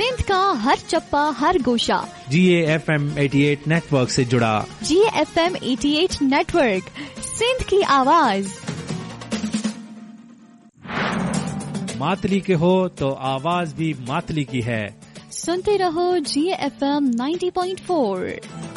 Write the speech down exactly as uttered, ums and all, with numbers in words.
सिंध का हर चप्पा हर गोशा जी A F M अठासी नेटवर्क से जुड़ा। जी ए एफ एम अठासी नेटवर्क, सिंध की आवाज। मातली के हो तो आवाज भी मातली की है। सुनते रहो जी ए एफ एम नब्बे पॉइंट चार।